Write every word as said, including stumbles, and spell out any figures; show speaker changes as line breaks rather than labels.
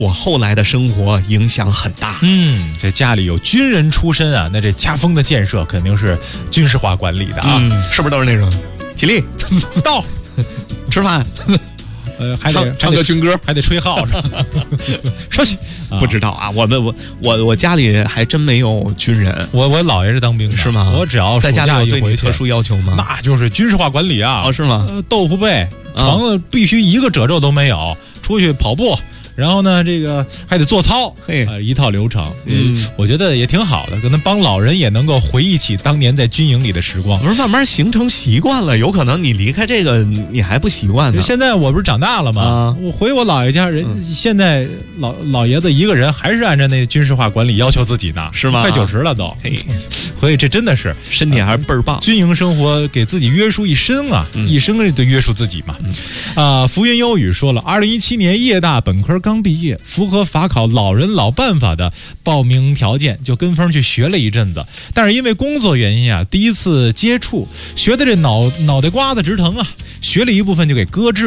我后来的生活影响很大。
嗯，这家里有军人出身啊，那这家风的建设肯定是军事化管理的啊，
嗯、是不是都是那种起立到吃饭，
呃，还
唱
得
唱个军歌，
还得吹号是吧？
说起不知道啊，我们我我我家里还真没有军人。
我我姥爷是当兵的，
是吗？
我只要
在家里有对你特殊要求吗？
那就是军事化管理啊。
哦，是吗？
呃、豆腐被床子必须一个褶皱都没有，出去跑步。然后呢，这个还得做操，
嘿、
呃，一套流程，
嗯，
我觉得也挺好的，可能帮老人也能够回忆起当年在军营里的时光。
不是慢慢形成习惯了，有可能你离开这个你还不习惯呢。
现在我不是长大了吗？啊、我回我姥爷家，人、嗯、现在老老爷子一个人还是按照那军事化管理要求自己呢，
是吗？
快九十了都，所以这真的是
身体还是倍儿棒。
军营生活给自己约束一生啊，嗯、一生得约束自己嘛。啊、嗯呃，浮云优语说了，二零一七年夜大本科刚毕业。符合法考老人老办法的报名条件，就跟风去学了一阵子，但是因为工作原因啊，第一次接触，学的这脑脑袋瓜子直疼啊，学了一部分就给搁置。